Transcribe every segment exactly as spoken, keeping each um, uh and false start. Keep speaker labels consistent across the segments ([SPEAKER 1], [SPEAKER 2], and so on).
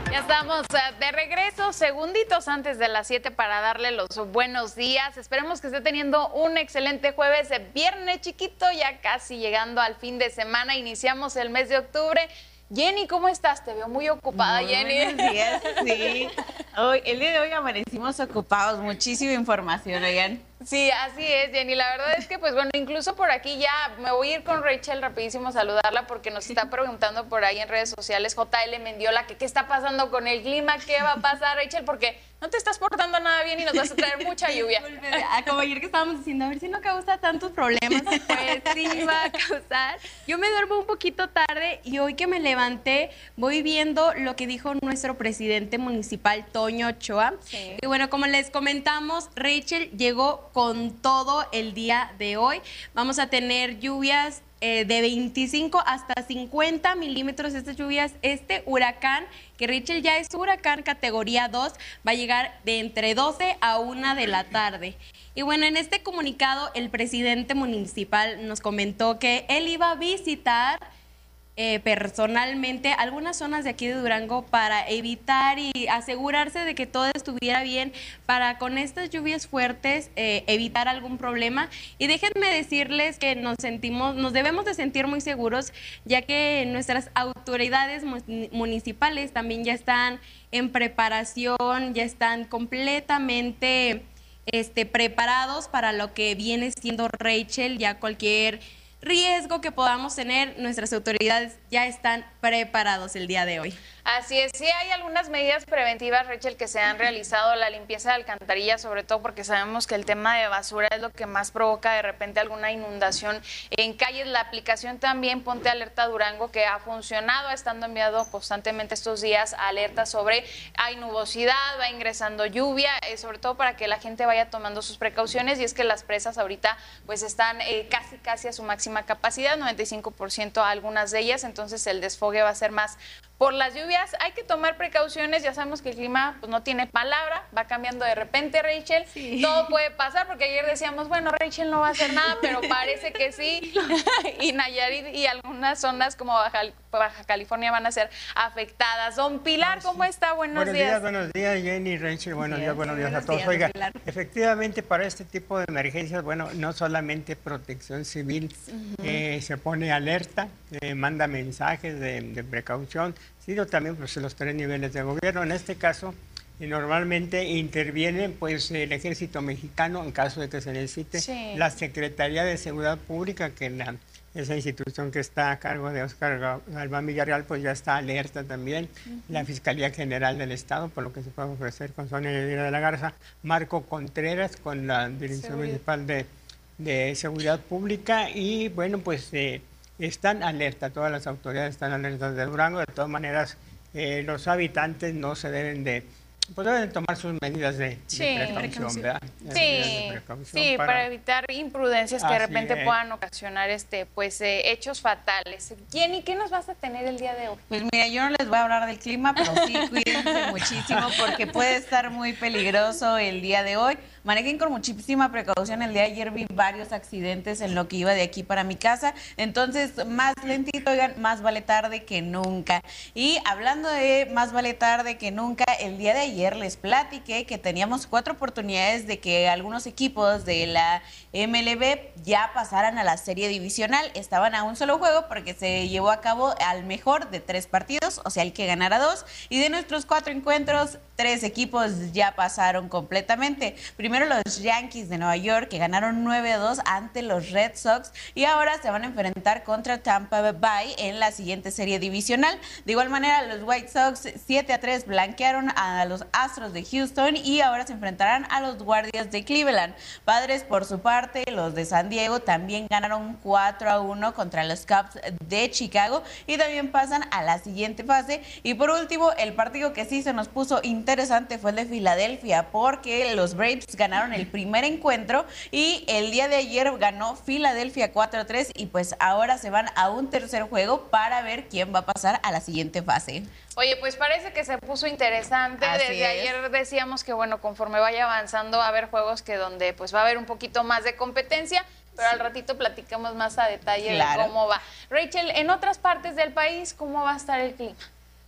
[SPEAKER 1] Ya estamos de regreso, segunditos antes de las siete para darle los buenos días. Esperemos que esté teniendo un excelente jueves, viernes chiquito, ya casi llegando al fin de semana. Iniciamos el mes de octubre. Jenny, ¿cómo estás? Te veo muy ocupada,
[SPEAKER 2] muy
[SPEAKER 1] Jenny.
[SPEAKER 2] Buenos días, sí. Hoy, el día de hoy amanecimos ocupados, muchísima información, oigan.
[SPEAKER 1] Sí, así es, Jenny. La verdad es que, pues bueno, incluso por aquí ya me voy a ir con Rachel rapidísimo a saludarla porque nos está preguntando por ahí en redes sociales J L Mendiola que qué está pasando con el clima, qué va a pasar, Rachel, porque no te estás portando nada bien y nos vas a traer mucha lluvia.
[SPEAKER 3] Como ayer que estábamos diciendo, a ver si no causa tantos problemas, pues sí va a causar. Yo me duermo un poquito tarde y hoy que me levanté voy viendo lo que dijo nuestro presidente municipal, Toño Ochoa. Sí. Y bueno, como les comentamos, Rachel llegó con todo el día de hoy. Vamos a tener lluvias eh, de veinticinco hasta cincuenta milímetros estas lluvias. Este huracán, que Rachel ya es huracán categoría dos, va a llegar de entre doce a una de la tarde. Y bueno, en este comunicado el presidente municipal nos comentó que él iba a visitar Eh, personalmente algunas zonas de aquí de Durango para evitar y asegurarse de que todo estuviera bien, para con estas lluvias fuertes eh, evitar algún problema. Y déjenme decirles que nos sentimos, nos debemos de sentir muy seguros, ya que nuestras autoridades municipales también ya están en preparación, ya están completamente este, preparados para lo que viene siendo Rachel. Ya cualquier riesgo que podamos tener, nuestras autoridades ya están preparados el día de hoy.
[SPEAKER 1] Así es, sí hay algunas medidas preventivas, Rachel, que se han realizado, la limpieza de alcantarillas, sobre todo porque sabemos que el tema de basura es lo que más provoca de repente alguna inundación en calles. La aplicación también Ponte Alerta Durango, que ha funcionado, estando enviado constantemente estos días alertas sobre hay nubosidad, va ingresando lluvia, eh, sobre todo para que la gente vaya tomando sus precauciones. Y es que las presas ahorita pues están eh, casi casi a su máxima capacidad, noventa y cinco por ciento algunas de ellas, entonces el desfogue va a ser más por las lluvias. Hay que tomar precauciones, ya sabemos que el clima pues no tiene palabra, va cambiando de repente, Rachel, sí. Todo puede pasar, porque ayer decíamos, bueno, Rachel no va a hacer nada, pero parece que sí, y Nayarit y algunas zonas como Baja, Baja California van a ser afectadas. Don Pilar, ¿cómo está? Buenos,
[SPEAKER 4] buenos
[SPEAKER 1] días.
[SPEAKER 4] días. Buenos días, Jenny, Rachel, buenos días, buenos días a todos. Oiga, efectivamente para este tipo de emergencias, bueno, no solamente Protección Civil uh-huh. eh, se pone alerta, eh, manda mensajes de, de precaución, sino también pues, los tres niveles de gobierno. En este caso, eh, normalmente interviene pues, el Ejército Mexicano en caso de que se necesite, sí. La Secretaría de Seguridad Pública, que la, esa institución que está a cargo de Óscar Galván Villarreal, pues ya está alerta también, uh-huh. La Fiscalía General del Estado, por lo que se puede ofrecer con Sonia de la Garza, Marco Contreras con la Dirección Seguridad. Municipal de, de Seguridad Pública, y bueno, pues... Eh, están alerta, todas las autoridades están alertas de Durango. De todas maneras, eh, los habitantes no se deben de, pues deben tomar sus medidas de, sí, de precaución, ¿verdad?
[SPEAKER 1] Sí, de precaución sí para, para evitar imprudencias que de repente es. puedan ocasionar este, pues, eh, hechos fatales. Jenny, ¿qué nos vas a tener el día de hoy?
[SPEAKER 2] Pues mira, yo no les voy a hablar del clima, pero sí cuídense muchísimo porque puede estar muy peligroso el día de hoy. Manejen con muchísima precaución. El día de ayer vi varios accidentes en lo que iba de aquí para mi casa. Entonces, más lentito, oigan, más vale tarde que nunca. Y hablando de más vale tarde que nunca, el día de ayer les platiqué que teníamos cuatro oportunidades de que algunos equipos de la M L B ya pasaran a la serie divisional. Estaban a un solo juego porque se llevó a cabo al mejor de tres partidos, o sea, el que ganara dos. Y de nuestros cuatro encuentros, tres equipos ya pasaron completamente. Primero los Yankees de Nueva York, que ganaron nueve a dos ante los Red Sox, y ahora se van a enfrentar contra Tampa Bay en la siguiente serie divisional. De igual manera, los White Sox siete a tres blanquearon a los Astros de Houston y ahora se enfrentarán a los Guardias de Cleveland. Padres, por su parte, los de San Diego también ganaron cuatro a uno contra los Cubs de Chicago y también pasan a la siguiente fase. Y por último, el partido que sí se nos puso interesante fue el de Filadelfia, porque los Braves ganaron el primer encuentro y el día de ayer ganó Filadelfia cuatro a tres, y pues ahora se van a un tercer juego para ver quién va a pasar a la siguiente fase.
[SPEAKER 1] Oye, pues parece que se puso interesante. Así Desde es. ayer decíamos que bueno, conforme vaya avanzando va a haber juegos que donde pues va a haber un poquito más de competencia, pero sí. al ratito platicamos más a detalle claro. de cómo va. Rachel, en otras partes del país, ¿cómo va a estar el clima?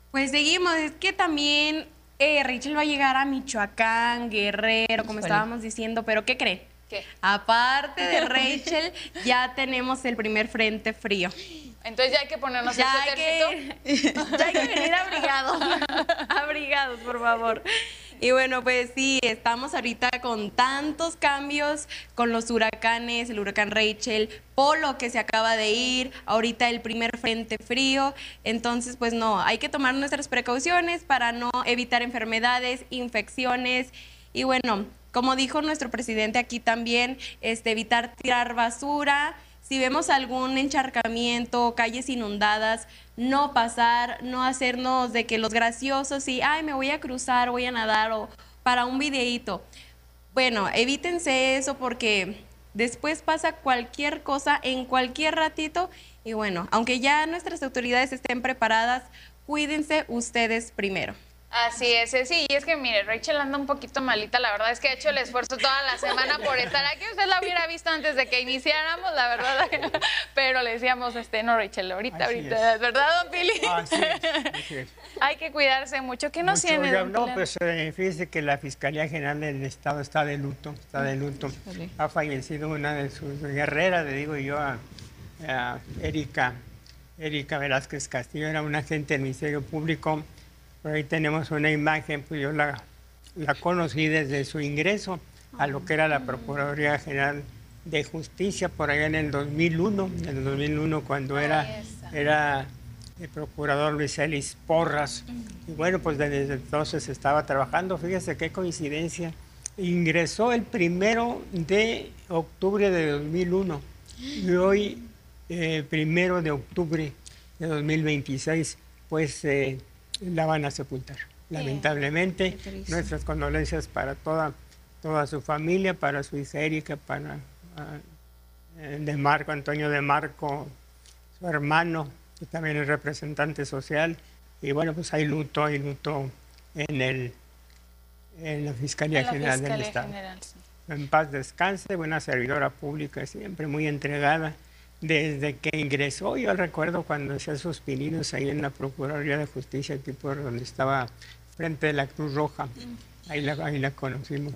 [SPEAKER 3] Pues seguimos, es que también eh, Rachel va a llegar a Michoacán, Guerrero, como estábamos diciendo, pero ¿qué cree?
[SPEAKER 1] ¿Qué?
[SPEAKER 3] Aparte de Rachel, ya tenemos el primer frente frío.
[SPEAKER 1] Entonces ya hay que ponernos
[SPEAKER 3] Ya
[SPEAKER 1] este
[SPEAKER 3] hay
[SPEAKER 1] ejército.
[SPEAKER 3] que, ya hay que venir abrigados, abrigados, por favor. Y bueno, pues sí, estamos ahorita con tantos cambios, con los huracanes, el huracán Rachel, Polo que se acaba de ir, ahorita el primer frente frío. Entonces, pues no, hay que tomar nuestras precauciones para no evitar enfermedades, infecciones y bueno, como dijo nuestro presidente aquí también, este, evitar tirar basura. Si vemos algún encharcamiento, calles inundadas, no pasar, no hacernos de que los graciosos y, ay, me voy a cruzar, voy a nadar o para un videíto. Bueno, evítense eso porque después pasa cualquier cosa en cualquier ratito y bueno, aunque ya nuestras autoridades estén preparadas, cuídense ustedes primero.
[SPEAKER 1] Así es, sí, y es que mire, Rachel anda un poquito malita, la verdad es que ha hecho el esfuerzo toda la semana por estar aquí, usted la hubiera visto antes de que iniciáramos, la verdad, pero le decíamos, este, no Rachel, ahorita,
[SPEAKER 4] Así
[SPEAKER 1] ahorita,
[SPEAKER 4] es.
[SPEAKER 1] ¿verdad, don Pili?
[SPEAKER 4] Así es, así es.
[SPEAKER 1] Hay que cuidarse mucho, ¿qué nos
[SPEAKER 4] Mucho,
[SPEAKER 1] tiene,
[SPEAKER 4] ya,
[SPEAKER 1] don
[SPEAKER 4] no,
[SPEAKER 1] Pilar?
[SPEAKER 4] pues eh, fíjese que la Fiscalía General del Estado está de luto, está de luto.
[SPEAKER 2] Híjole.
[SPEAKER 4] Ha fallecido una de sus guerreras, le digo yo, a, a Erika, Erika Velázquez Castillo, era una agente del Ministerio Público. Por ahí tenemos una imagen, pues yo la, la conocí desde su ingreso a lo que era la Procuraduría General de Justicia, por allá en el dos mil uno, en el dos mil uno cuando era, era el procurador Luis Elis Porras. Y bueno, pues desde entonces estaba trabajando, fíjese qué coincidencia, ingresó el primero de octubre de dos mil uno y hoy, eh, primero de octubre de dos mil veintiséis, pues... Eh, la van a sepultar. Lamentablemente, nuestras condolencias para toda, toda su familia, para su hija Erika, para uh, de Marco, Antonio de Marco, su hermano, que también es representante social. Y bueno, pues hay luto, hay luto en, el, en la Fiscalía
[SPEAKER 1] En la
[SPEAKER 4] General
[SPEAKER 1] Fiscalía
[SPEAKER 4] del Estado.
[SPEAKER 1] General, sí.
[SPEAKER 4] En paz descanse, buena servidora pública, siempre muy entregada. Desde que ingresó, yo recuerdo cuando hacía sus pininos ahí en la Procuraduría de Justicia, tipo donde estaba frente de la Cruz Roja, ahí la, ahí la conocimos.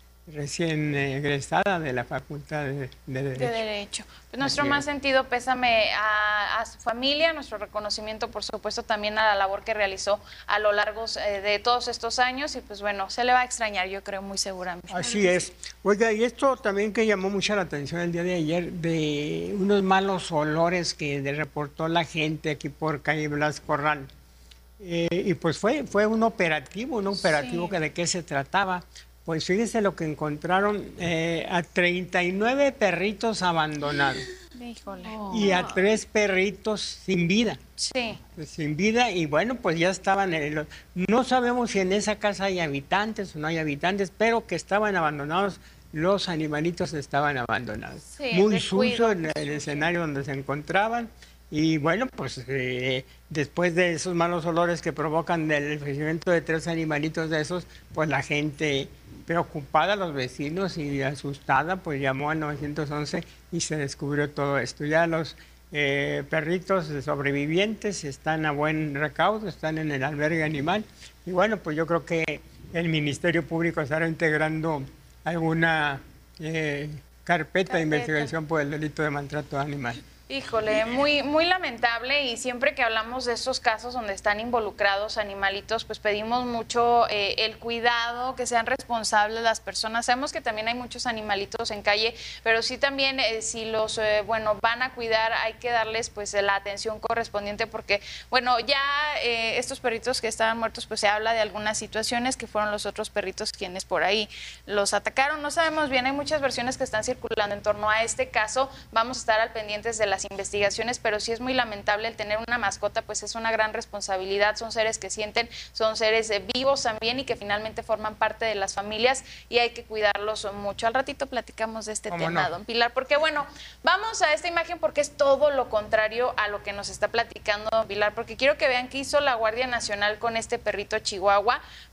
[SPEAKER 4] Recién eh, egresada de la Facultad de, de Derecho.
[SPEAKER 1] De Derecho. Pues nuestro
[SPEAKER 4] Así
[SPEAKER 1] más
[SPEAKER 4] es.
[SPEAKER 1] sentido pésame a, a su familia, nuestro reconocimiento, por supuesto, también a la labor que realizó a lo largo eh, de todos estos años y pues bueno, se le va a extrañar, yo creo, muy seguramente.
[SPEAKER 4] Así es. Oiga, y esto también que llamó mucha la atención el día de ayer, de unos malos olores que de- reportó la gente aquí por calle Blas Corral. Eh, y pues fue, fue un operativo, un operativo
[SPEAKER 1] Sí.
[SPEAKER 4] que de qué se trataba. Pues fíjese lo que encontraron, eh, a treinta y nueve perritos abandonados
[SPEAKER 1] Híjole.
[SPEAKER 4] y a tres perritos sin vida.
[SPEAKER 1] Sí.
[SPEAKER 4] Sin vida, y bueno, pues ya estaban, en el- no sabemos si en esa casa hay habitantes o no hay habitantes, pero que estaban abandonados, los animalitos estaban abandonados.
[SPEAKER 1] Sí,
[SPEAKER 4] Muy
[SPEAKER 1] descuido,
[SPEAKER 4] sucio en
[SPEAKER 1] muy
[SPEAKER 4] el
[SPEAKER 1] sucio.
[SPEAKER 4] escenario donde se encontraban, y bueno, pues eh, después de esos malos olores que provocan del fallecimiento de tres animalitos de esos, pues la gente preocupada, los vecinos y asustada, pues llamó al nueve once y se descubrió todo esto. Ya los eh, perritos sobrevivientes están a buen recaudo, están en el albergue animal. Y bueno, pues yo creo que el Ministerio Público estará integrando alguna eh, carpeta,
[SPEAKER 1] Carpeta.
[SPEAKER 4] de investigación por el delito de maltrato animal.
[SPEAKER 1] Híjole, muy, muy lamentable y siempre que hablamos de estos casos donde están involucrados animalitos, pues pedimos mucho eh, el cuidado, que sean responsables las personas. Sabemos que también hay muchos animalitos en calle, pero sí también eh, si los, eh, bueno, van a cuidar, hay que darles pues la atención correspondiente porque, bueno, ya eh, estos perritos que estaban muertos, pues se habla de algunas situaciones que fueron los otros perritos quienes por ahí los atacaron. No sabemos bien, hay muchas versiones que están circulando en torno a este caso. Vamos a estar al pendientes de la las investigaciones, pero sí es muy lamentable el tener una mascota, pues es una gran responsabilidad, son seres que sienten, son seres eh, vivos también y que finalmente forman parte de las familias y hay que cuidarlos mucho. Al ratito platicamos de este tema,
[SPEAKER 4] no?
[SPEAKER 1] don Pilar, porque bueno, vamos a esta imagen porque es todo lo contrario a lo que nos está platicando don Pilar, porque quiero que vean qué hizo la Guardia Nacional con este perrito chihuahua.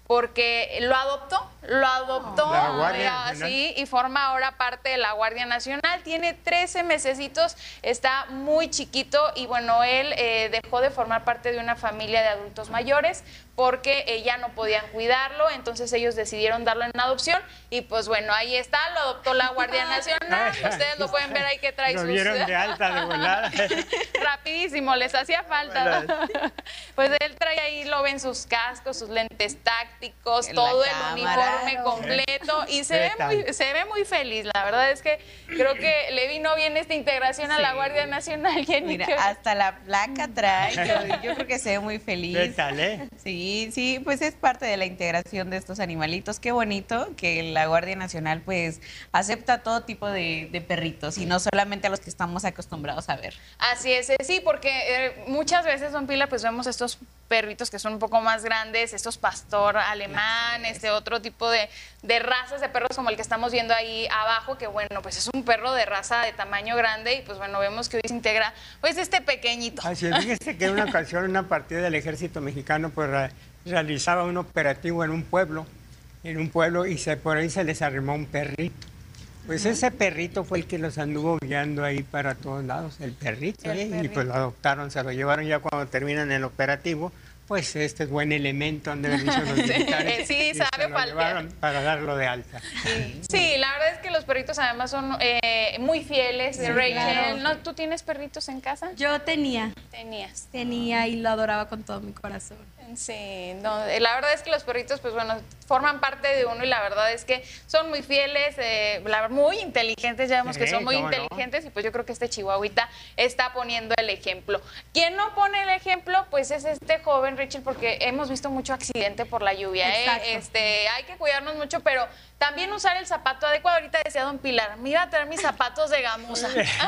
[SPEAKER 1] porque lo adoptó, lo adoptó,
[SPEAKER 4] La Guardia
[SPEAKER 1] eh,
[SPEAKER 4] Nacional.
[SPEAKER 1] sí, y forma ahora parte de la Guardia Nacional. Tiene trece mesecitos, está muy chiquito y bueno, él eh, dejó de formar parte de una familia de adultos mayores porque eh, ya no podían cuidarlo, entonces ellos decidieron darlo en adopción y pues bueno, ahí está, lo adoptó la Guardia Nacional, ustedes lo pueden ver ahí que trae
[SPEAKER 4] Lo
[SPEAKER 1] sus...
[SPEAKER 4] dieron de alta de volada.
[SPEAKER 1] Rapidísimo, les hacía falta. Pues él trae ahí, lo ven sus cascos, sus lentes tácticos,
[SPEAKER 2] En
[SPEAKER 1] todo
[SPEAKER 2] la
[SPEAKER 1] el
[SPEAKER 2] cámara.
[SPEAKER 1] uniforme completo y se
[SPEAKER 4] ¿Qué
[SPEAKER 1] ve,
[SPEAKER 4] tal?
[SPEAKER 1] muy, se ve muy feliz. La verdad es que creo que le vino bien esta integración a la
[SPEAKER 2] Sí.
[SPEAKER 1] Guardia Nacional. Jenny,
[SPEAKER 2] Mira,
[SPEAKER 1] que-
[SPEAKER 2] hasta la placa trae. Yo, yo creo que se ve muy feliz.
[SPEAKER 4] ¿Qué tal, eh?
[SPEAKER 2] Sí, sí, pues es parte de la integración de estos animalitos. Qué bonito que la Guardia Nacional pues acepta todo tipo de, de perritos y no solamente a los que estamos acostumbrados a ver.
[SPEAKER 1] Así es, eh, sí, porque eh, muchas veces, don Pilar, pues vemos estos perritos que son un poco más grandes, estos pastor alemán, este otro tipo de, de razas de perros como el que estamos viendo ahí abajo, que bueno, pues es un perro de raza de tamaño grande y pues bueno, vemos que hoy se integra pues este pequeñito.
[SPEAKER 4] Así es, fíjese que en una ocasión una partida del ejército mexicano pues re- realizaba un operativo en un pueblo, en un pueblo y se, por ahí se les arrimó un perrito. Pues ese perrito fue el que los anduvo guiando ahí para todos lados, el perrito,
[SPEAKER 1] El
[SPEAKER 4] ¿eh? Y
[SPEAKER 1] perrito.
[SPEAKER 4] pues lo adoptaron, se lo llevaron ya cuando terminan el operativo, pues este es buen elemento, han de haber dicho los militares.
[SPEAKER 1] Sí,
[SPEAKER 4] y
[SPEAKER 1] sabe
[SPEAKER 4] se lo
[SPEAKER 1] faltear.
[SPEAKER 4] llevaron para darlo de alta.
[SPEAKER 1] Sí, la verdad es que los perritos además son eh, muy fieles.
[SPEAKER 2] Sí,
[SPEAKER 1] Rachel,
[SPEAKER 3] claro.
[SPEAKER 1] ¿no? ¿Tú tienes perritos en casa?
[SPEAKER 3] Yo tenía,
[SPEAKER 1] Tenías.
[SPEAKER 3] tenía y lo adoraba con todo mi corazón.
[SPEAKER 1] Sí, no, eh, la verdad es que los perritos, pues bueno, forman parte de uno y la verdad es que son muy fieles, eh, la- muy inteligentes, ya vemos que
[SPEAKER 4] Sí,
[SPEAKER 1] son muy
[SPEAKER 4] cómo no.
[SPEAKER 1] inteligentes y pues yo creo que este chihuahuita está poniendo el ejemplo. ¿Quién no pone el ejemplo? Pues es este joven, Rachel, porque hemos visto mucho accidente por la lluvia, ¿eh?
[SPEAKER 3] Exacto.
[SPEAKER 1] Este, hay que cuidarnos mucho, pero también usar el zapato adecuado. Ahorita decía don Pilar, me iba a traer mis zapatos de gamuza.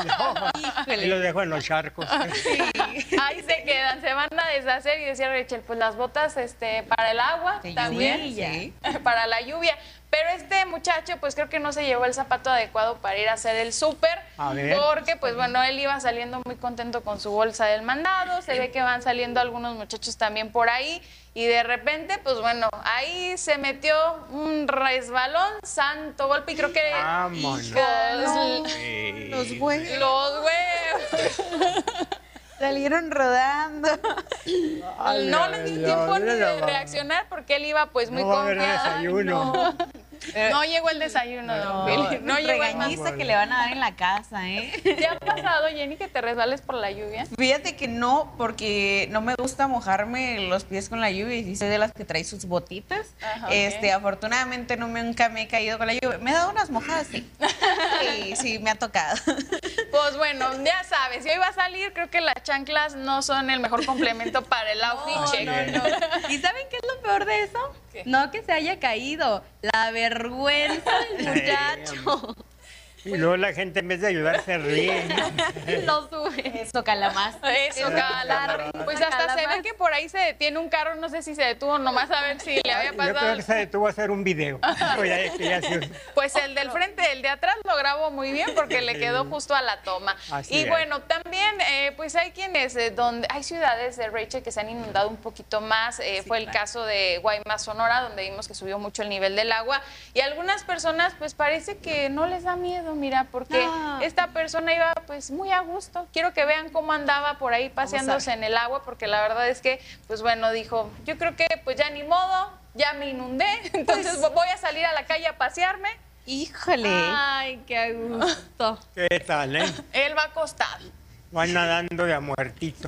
[SPEAKER 4] Y lo dejo en los charcos.
[SPEAKER 1] Ahí se quedan, se van a deshacer y decía Rachel, pues las botas este, para el agua
[SPEAKER 2] De
[SPEAKER 1] también,
[SPEAKER 2] lluvia, sí.
[SPEAKER 1] para la lluvia. Pero este muchacho, pues creo que no se llevó el zapato adecuado para ir a hacer el súper,
[SPEAKER 4] A ver.
[SPEAKER 1] porque pues bueno, él iba saliendo muy contento con su bolsa del mandado, se ve que van saliendo algunos muchachos también por ahí, y de repente, pues bueno, ahí se metió un resbalón, santo golpe, y creo que...
[SPEAKER 4] Vámonos.
[SPEAKER 1] Hijos,
[SPEAKER 4] Sí.
[SPEAKER 2] Los huevos
[SPEAKER 1] los huevos.
[SPEAKER 2] salieron rodando.
[SPEAKER 4] Ay,
[SPEAKER 1] No
[SPEAKER 4] ay,
[SPEAKER 1] le di
[SPEAKER 4] ay,
[SPEAKER 1] tiempo ni
[SPEAKER 4] no
[SPEAKER 1] de
[SPEAKER 4] va-
[SPEAKER 1] reaccionar porque él iba pues muy
[SPEAKER 4] No va a haber
[SPEAKER 1] confiado.
[SPEAKER 4] desayuno.
[SPEAKER 1] No llegó el desayuno, don Billy. No llegó el
[SPEAKER 2] regañiza
[SPEAKER 4] más.
[SPEAKER 2] que le van a dar en la casa, ¿eh?
[SPEAKER 1] ¿Te ha pasado, Jenny, que te resbales por la lluvia?
[SPEAKER 2] Fíjate que no, porque no me gusta mojarme los pies con la lluvia y soy de las que trae sus botitas.
[SPEAKER 1] Ajá, ok.
[SPEAKER 2] Este, afortunadamente no me, nunca me he caído con la lluvia. Me he dado unas mojadas, sí. Sí, sí, me ha tocado.
[SPEAKER 1] Pues bueno, ya sabes, si hoy va a salir, creo que las chanclas no son el mejor complemento para el outfit
[SPEAKER 3] No,
[SPEAKER 1] check.
[SPEAKER 3] no, no. ¿Y saben qué es lo peor de eso?
[SPEAKER 1] ¿Qué?
[SPEAKER 3] No que se haya caído, la vergüenza del muchacho.
[SPEAKER 4] Y luego la gente en vez de ayudar se ríe.
[SPEAKER 3] Lo sube.
[SPEAKER 2] Eso cala más.
[SPEAKER 1] Eso, cala. Pues hasta se ve que por ahí se detiene un carro, no sé si se detuvo nomás a ver si le había
[SPEAKER 4] Yo creo
[SPEAKER 1] pasado.
[SPEAKER 4] que se detuvo a hacer un video. Pero ya- que ya se-
[SPEAKER 1] Pues el del frente, el de atrás lo grabó muy bien porque le quedó justo a la toma.
[SPEAKER 4] Así
[SPEAKER 1] y
[SPEAKER 4] es.
[SPEAKER 1] bueno, también eh, pues hay quienes, eh, donde hay ciudades de Rachel que se han inundado un poquito más. Eh, fue el caso de Guaymas, Sonora, donde vimos que subió mucho el nivel del agua. Y algunas personas pues parece que no les da miedo, mira, porque
[SPEAKER 3] No.
[SPEAKER 1] esta persona iba pues muy a gusto. Quiero que vean cómo andaba por ahí paseándose en el agua, porque la verdad es que pues bueno, dijo, yo creo que pues ya ni modo, ya me inundé, entonces voy a salir a la calle a pasearme.
[SPEAKER 2] Híjole.
[SPEAKER 3] Ay, qué a gusto.
[SPEAKER 4] ¿Qué tal, eh?
[SPEAKER 1] Él va acostado.
[SPEAKER 4] Van nadando de a muertito.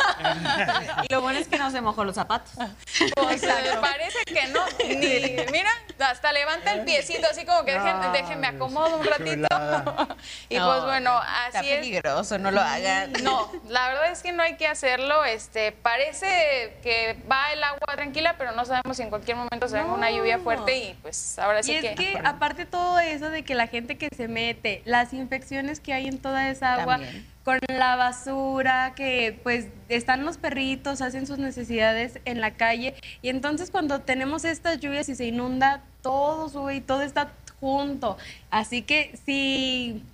[SPEAKER 2] Y lo bueno es que no se mojó los zapatos.
[SPEAKER 1] Pues eh, parece que no. Ni, mira, hasta levanta el piecito, así como que dejen,
[SPEAKER 4] No,
[SPEAKER 1] déjenme acomodo un ratito.
[SPEAKER 4] chulada.
[SPEAKER 1] Y
[SPEAKER 2] No,
[SPEAKER 1] pues bueno,
[SPEAKER 2] Está
[SPEAKER 1] así es.
[SPEAKER 2] peligroso, no lo hagan.
[SPEAKER 1] No, la verdad es que no hay que hacerlo. Este, parece que va el agua tranquila, pero no sabemos si en cualquier momento se venga una lluvia fuerte y pues ahora sí
[SPEAKER 3] Y
[SPEAKER 1] que.
[SPEAKER 3] es que aparte todo eso de que la gente que se mete, las infecciones que hay en toda esa agua,
[SPEAKER 2] También.
[SPEAKER 3] con la basura, que pues están los perritos, hacen sus necesidades en la calle, y entonces cuando tenemos estas lluvias y se inunda, todo sube y todo está junto. Así que si,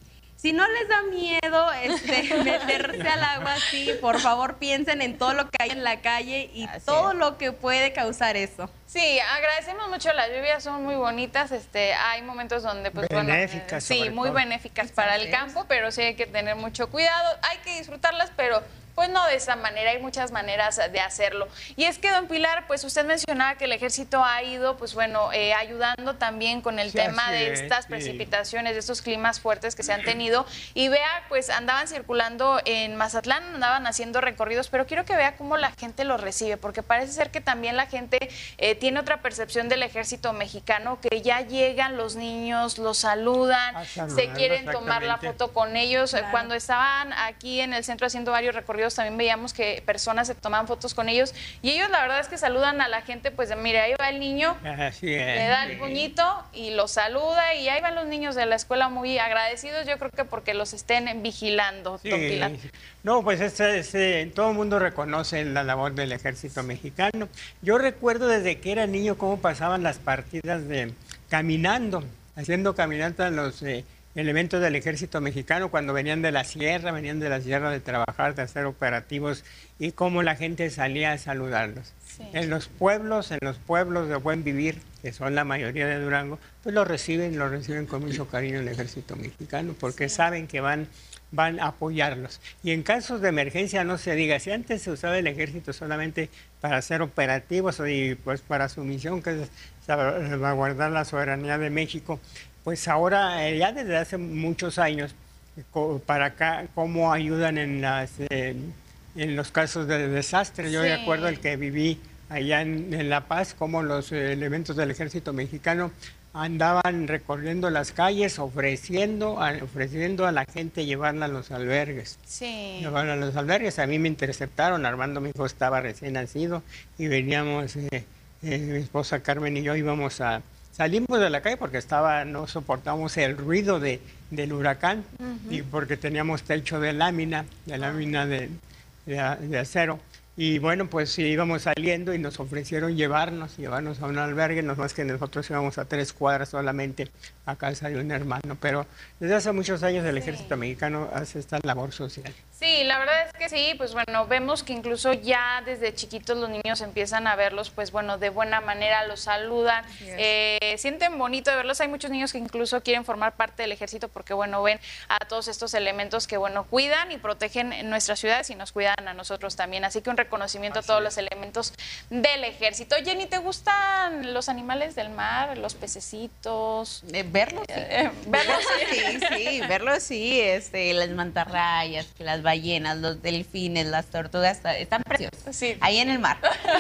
[SPEAKER 3] Si no les da miedo este, meterse al agua así, por favor piensen en todo lo que hay en la calle y así todo es. Lo que puede causar eso.
[SPEAKER 1] Sí, agradecemos mucho, las lluvias son muy bonitas, este, hay momentos donde pues
[SPEAKER 4] benéficas,
[SPEAKER 1] bueno, eh, sí, muy
[SPEAKER 4] todo.
[SPEAKER 1] benéficas para el campo, pero sí hay que tener mucho cuidado, hay que disfrutarlas, pero pues no de esa manera, hay muchas maneras de hacerlo. Y es que, don Pilar, pues usted mencionaba que el ejército ha ido, pues bueno, eh, ayudando también con el sí, tema de estas sí. precipitaciones, de estos climas fuertes que se han tenido. Y vea, pues andaban circulando en Mazatlán, andaban haciendo recorridos, pero quiero que vea cómo la gente lo recibe, porque parece ser que también la gente eh, tiene otra percepción del ejército mexicano, que ya llegan los niños, los saludan, ah, se quieren tomar la foto con ellos. Claro. Cuando estaban aquí en el centro haciendo varios recorridos, también veíamos que personas se tomaban fotos con ellos y ellos la verdad es que saludan a la gente, pues mire, ahí va el niño,
[SPEAKER 4] así es.
[SPEAKER 1] Le da el puñito y lo saluda y ahí van los niños de la escuela muy agradecidos, yo creo que porque los estén vigilando,
[SPEAKER 4] sí.
[SPEAKER 1] don Pilar.
[SPEAKER 4] No, pues este, este, todo el mundo reconoce la labor del ejército mexicano. Yo recuerdo desde que era niño cómo pasaban las partidas de caminando, haciendo caminata los eh, elementos del ejército mexicano cuando venían de la sierra, venían de la sierra de trabajar, de hacer operativos y cómo la gente salía a saludarlos. Sí. En los pueblos, en los pueblos de buen vivir, que son la mayoría de Durango, pues lo reciben, lo reciben con mucho cariño el ejército mexicano porque sí. saben que van, van a apoyarlos. Y en casos de emergencia no se diga, si antes se usaba el ejército solamente para hacer operativos y pues para su misión, que es salvaguardar la soberanía de México, pues ahora, eh, ya desde hace muchos años, para acá, cómo ayudan en, las, eh, en los casos de desastre. Yo sí. recuerdo el que viví allá en, en La Paz, cómo los eh, elementos del ejército mexicano andaban recorriendo las calles, ofreciendo a, ofreciendo a la gente llevarla a los albergues.
[SPEAKER 1] Sí.
[SPEAKER 4] Llevarla a los albergues. A mí me interceptaron, Armando, mi hijo, estaba recién nacido, y veníamos, eh, eh, mi esposa Carmen y yo íbamos a... Salimos de la calle porque estaba, no soportábamos el ruido de, del huracán uh-huh. y porque teníamos techo de lámina, de lámina de, de, de acero. Y bueno, pues íbamos saliendo y nos ofrecieron llevarnos, llevarnos a un albergue, no más que nosotros íbamos a tres cuadras solamente a casa de un hermano. Pero desde hace muchos años el ejército sí. mexicano hace esta labor social.
[SPEAKER 1] Sí, la verdad es que sí, pues bueno, vemos que incluso ya desde chiquitos los niños empiezan a verlos, pues bueno, de buena manera, los saludan, yes. eh, sienten bonito de verlos. Hay muchos niños que incluso quieren formar parte del ejército porque bueno, ven a todos estos elementos que bueno, cuidan y protegen nuestras ciudades y nos cuidan a nosotros también. Así que un reconocimiento Así a todos es. los elementos del ejército. Jenny, ¿te gustan los animales del mar, los pececitos?
[SPEAKER 2] Eh, verlos, sí. Eh,
[SPEAKER 1] verlos,
[SPEAKER 2] sí, sí, verlos sí, este, las mantarrayas, las ballenas, los delfines, las tortugas, están preciosos. Sí. Ahí en el mar.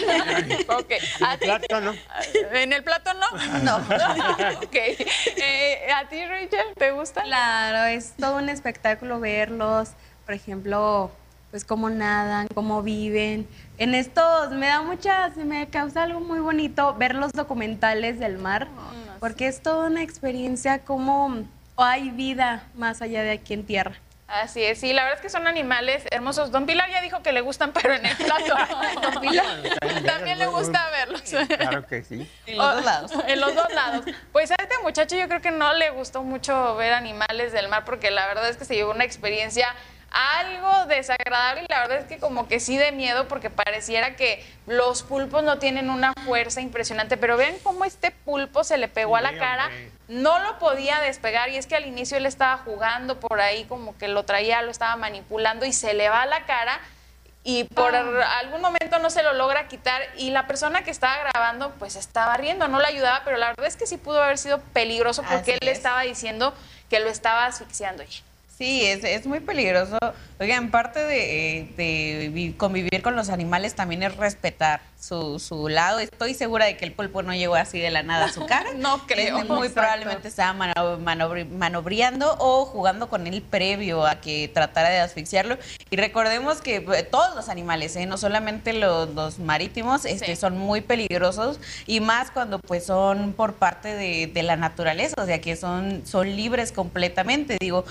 [SPEAKER 1] Okay.
[SPEAKER 4] ¿En el plato no?
[SPEAKER 1] ¿En el plato no?
[SPEAKER 2] No.
[SPEAKER 1] Ok. Eh, ¿A ti, Rachel, te gusta?
[SPEAKER 3] Claro, es todo un espectáculo verlos, por ejemplo, pues cómo nadan, cómo viven. En estos me da mucha, se me causa algo muy bonito ver los documentales del mar, oh, no, porque sí. es toda una experiencia como hay vida más allá de aquí en tierra.
[SPEAKER 1] Así es, sí, la verdad es que son animales hermosos. Don Pilar ya dijo que le gustan, pero en el plato. Don Pilar también le gusta verlos.
[SPEAKER 4] Claro que sí.
[SPEAKER 2] En los dos lados.
[SPEAKER 1] En los dos lados. Pues a este muchacho yo creo que no le gustó mucho ver animales del mar, porque la verdad es que se llevó una experiencia algo desagradable y la verdad es que como que sí de miedo porque pareciera que los pulpos no tienen una fuerza impresionante, pero vean cómo este pulpo se le pegó a la cara, no lo podía despegar y es que al inicio él estaba jugando por ahí como que lo traía, lo estaba manipulando y se le va a la cara y por ah. algún momento no se lo logra quitar y la persona que estaba grabando pues estaba riendo, no le ayudaba, pero la verdad es que sí pudo haber sido peligroso porque Así él le estaba diciendo que lo estaba asfixiando.
[SPEAKER 2] Sí, es, es muy peligroso. Oigan, parte de, de convivir con los animales también es respetar su, su lado. Estoy segura de que el pulpo no llegó así de la nada a su cara.
[SPEAKER 1] No creo.
[SPEAKER 2] Es, muy Exacto. probablemente estaba manobri manobreando o jugando con él previo a que tratara de asfixiarlo. Y recordemos que todos los animales, ¿eh? no solamente los, los marítimos, este, sí. son muy peligrosos y más cuando pues son por parte de, de la naturaleza, o sea que son, son libres completamente. Digo, nosotros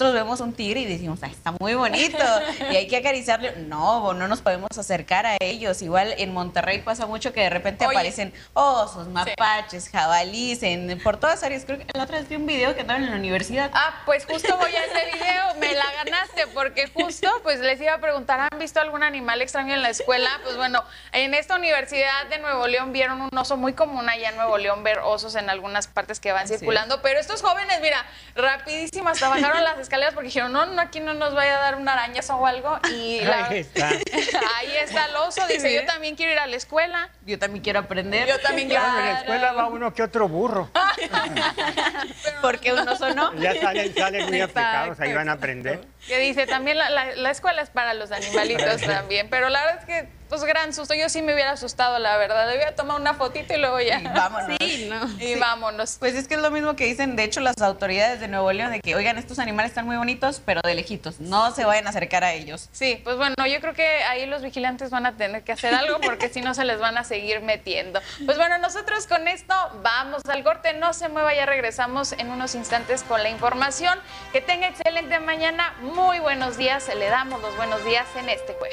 [SPEAKER 2] nosotros vemos un tigre y decimos, ah, está muy bonito y hay que acariciarle. No, no nos podemos acercar a ellos. Igual en Monterrey pasa mucho que de repente Oye. aparecen osos, mapaches, sí. jabalíes, en, por todas áreas. Creo que la otra vez vi un video que andaban en la universidad.
[SPEAKER 1] Ah, pues justo voy a ese video, me la ganaste, porque justo pues les iba a preguntar, ¿han visto algún animal extraño en la escuela? Pues bueno, en esta universidad de Nuevo León vieron un oso, muy común allá en Nuevo León ver osos en algunas partes que van circulando, sí. pero estos jóvenes, mira, rapidísimo hasta bajaron las escaleras porque dijeron, no, no, aquí no nos vaya a dar una arañazo o algo, y la... ahí está. Ahí está el oso, dice, sí. yo también quiero ir a la escuela.
[SPEAKER 2] Yo también quiero aprender.
[SPEAKER 1] Yo también quiero.
[SPEAKER 4] Claro, en la escuela va uno que otro burro.
[SPEAKER 2] Porque un oso no.
[SPEAKER 4] Ya salen, salen muy aplicados, ahí van a aprender.
[SPEAKER 1] Que dice, también la, la, la escuela es para los animalitos también, pero la verdad es que, pues, gran susto. Yo sí me hubiera asustado, la verdad. Debía tomar una fotito y luego ya.
[SPEAKER 2] Y vámonos.
[SPEAKER 1] Sí, ¿no? Y
[SPEAKER 2] sí.
[SPEAKER 1] vámonos.
[SPEAKER 2] Pues es que es lo mismo que dicen, de hecho, las autoridades de Nuevo León, de que, oigan, estos animales están muy bonitos, pero de lejitos. No se vayan a acercar a ellos.
[SPEAKER 1] Sí, pues bueno, yo creo que ahí los vigilantes van a tener que hacer algo porque si no se les van a seguir metiendo. Pues bueno, nosotros con esto vamos al corte. No se mueva, ya regresamos en unos instantes con la información. Que tenga excelente mañana. Muy buenos días. Le damos los buenos días en este jueves.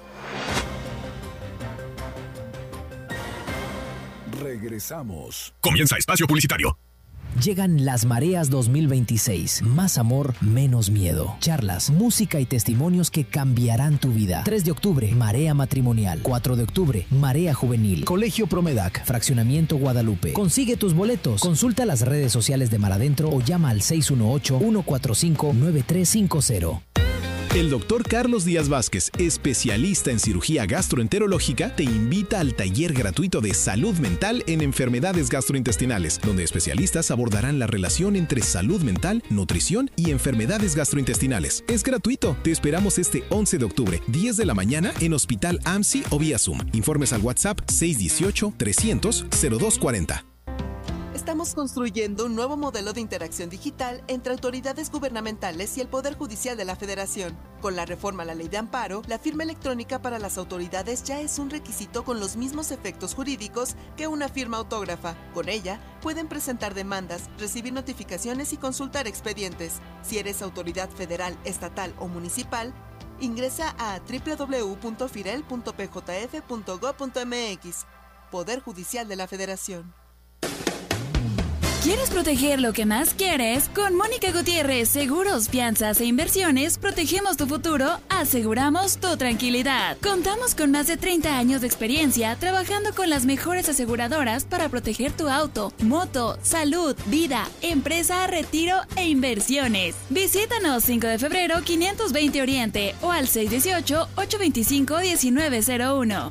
[SPEAKER 5] Regresamos.
[SPEAKER 6] Comienza Espacio Publicitario.
[SPEAKER 7] Llegan las Mareas dos mil veintiséis. Más amor, menos miedo. Charlas, música y testimonios que cambiarán tu vida. tres de octubre, Marea Matrimonial. cuatro de octubre, Marea Juvenil. Colegio Promedac, Fraccionamiento Guadalupe. Consigue tus boletos. Consulta las redes sociales de Mar Adentro o llama al seis uno ocho, uno cuatro cinco, nueve tres cinco cero.
[SPEAKER 5] El doctor Carlos Díaz Vázquez, especialista en cirugía gastroenterológica, te invita al taller gratuito de salud mental en enfermedades gastrointestinales, donde especialistas abordarán la relación entre salud mental, nutrición y enfermedades gastrointestinales. Es gratuito. Te esperamos este once de octubre, diez de la mañana, en Hospital A M S I o vía Zoom. Informes al WhatsApp seis uno ocho, trescientos, cero dos cuarenta.
[SPEAKER 8] Estamos construyendo un nuevo modelo de interacción digital entre autoridades gubernamentales y el Poder Judicial de la Federación. Con la reforma a la Ley de Amparo, la firma electrónica para las autoridades ya es un requisito con los mismos efectos jurídicos que una firma autógrafa. Con ella, pueden presentar demandas, recibir notificaciones y consultar expedientes. Si eres autoridad federal, estatal o municipal, ingresa a doble u doble u doble u punto firel punto p j f punto gob punto m x. Poder Judicial de la Federación.
[SPEAKER 9] ¿Quieres proteger lo que más quieres? Con Mónica Gutiérrez, Seguros, Fianzas e Inversiones, protegemos tu futuro, aseguramos tu tranquilidad. Contamos con más de treinta años de experiencia trabajando con las mejores aseguradoras para proteger tu auto, moto, salud, vida, empresa, retiro e inversiones. Visítanos cinco de febrero, quinientos veinte Oriente o al seis uno ocho, ocho dos cinco, uno nueve cero uno.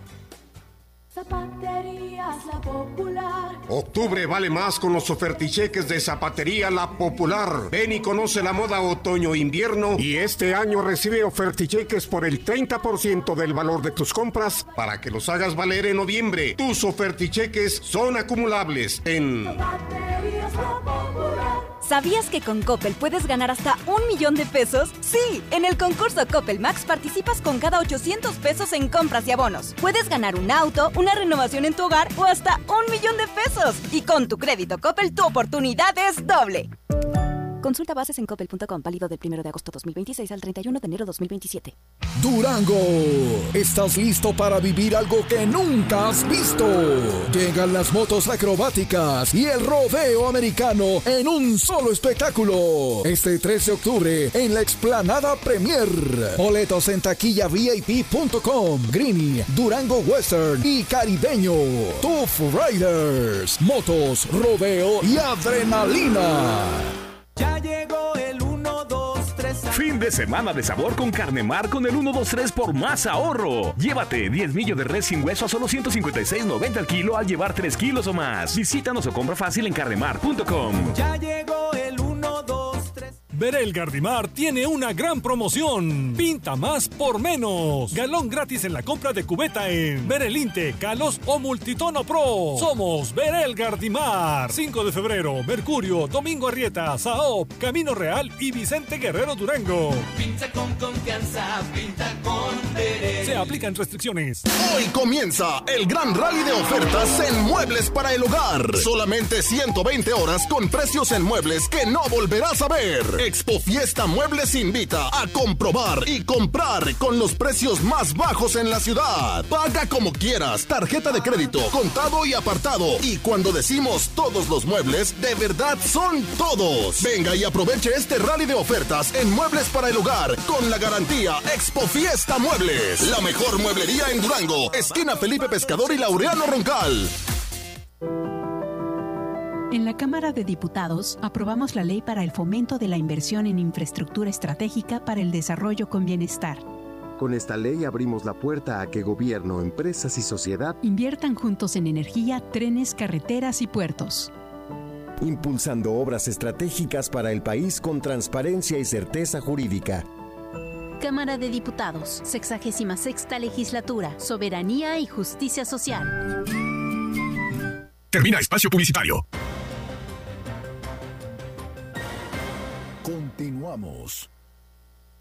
[SPEAKER 10] Zapaterías La Popular.
[SPEAKER 11] Octubre vale más con los oferticheques de Zapatería La Popular. Ven y conoce la moda otoño-invierno y este año recibe oferticheques por el treinta por ciento del valor de tus compras para que los hagas valer en noviembre. Tus oferticheques son acumulables en
[SPEAKER 10] Zapaterías La Popular.
[SPEAKER 12] ¿Sabías que con Coppel puedes ganar hasta un millón de pesos? Sí, en el concurso Coppel Max participas con cada ochocientos pesos en compras y abonos. Puedes ganar un auto, una renovación en tu hogar o hasta un millón de pesos. Y con tu crédito Coppel, tu oportunidad es doble. Consulta bases en coppel punto com, válido del primero de agosto dos mil veintiséis al treinta y uno de enero dos mil veintisiete.
[SPEAKER 5] Durango, ¿estás listo para vivir algo que nunca has visto? Llegan las motos acrobáticas y el rodeo americano en un solo espectáculo. Este tres de octubre en la Explanada Premier. Boletos en taquilla V I P punto com, Greeny, Durango Western y Caribeño. Tough Riders, motos, rodeo y adrenalina.
[SPEAKER 13] Ya llegó el uno, dos, tres.
[SPEAKER 6] Fin de semana de sabor con Carnemar con el uno, dos, tres por más ahorro. Llévate diez millos de res sin hueso a solo ciento cincuenta y seis noventa al kilo al llevar tres kilos o más. Visítanos o compra fácil en carnemar punto com.
[SPEAKER 13] Ya llegó el uno, dos, tres.
[SPEAKER 14] Berel Gardimar tiene una gran promoción. Pinta más por menos. Galón gratis en la compra de cubeta en Berelinte, Calos o Multitono Pro. Somos Berel Gardimar. cinco de febrero, Mercurio, Domingo Arrieta, Saop, Camino Real y Vicente Guerrero Durango.
[SPEAKER 13] Pinta con confianza, pinta con Berel.
[SPEAKER 14] Se aplican restricciones.
[SPEAKER 15] Hoy comienza el gran rally de ofertas en muebles para el hogar. Solamente ciento veinte horas con precios en muebles que no volverás a ver. Expo Fiesta Muebles invita a comprobar y comprar con los precios más bajos en la ciudad. Paga como quieras, tarjeta de crédito, contado y apartado. Y cuando decimos todos los muebles, de verdad son todos. Venga y aproveche este rally de ofertas en muebles para el hogar con la garantía Expo Fiesta Muebles. La mejor mueblería en Durango, esquina Felipe Pescador y Laureano Roncal.
[SPEAKER 16] En la Cámara de Diputados aprobamos la ley para el fomento de la inversión en infraestructura estratégica para el desarrollo con bienestar.
[SPEAKER 17] Con esta ley abrimos la puerta a que gobierno, empresas y sociedad
[SPEAKER 16] inviertan juntos en energía, trenes, carreteras y puertos.
[SPEAKER 17] Impulsando obras estratégicas para el país con transparencia y certeza jurídica.
[SPEAKER 18] Cámara de Diputados, sexagésima sexta legislatura, soberanía y justicia social.
[SPEAKER 15] Termina espacio publicitario.
[SPEAKER 5] Continuamos.